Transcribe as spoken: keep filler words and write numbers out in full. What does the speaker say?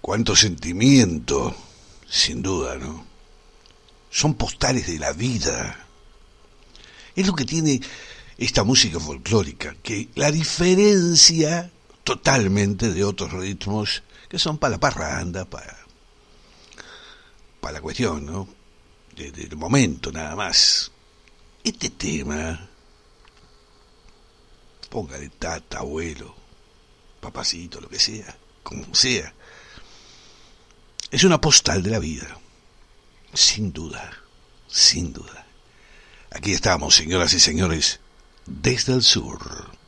Cuánto sentimiento, sin duda, ¿no? Son postales de la vida. Es lo que tiene esta música folclórica, que la diferencia totalmente de otros ritmos que son para la parranda, para, para la cuestión, ¿no? De, del momento nada más. Este tema, póngale tata, abuelo, papacito, lo que sea, como sea, es una postal de la vida, sin duda, sin duda. Aquí estamos, señoras y señores, desde el sur.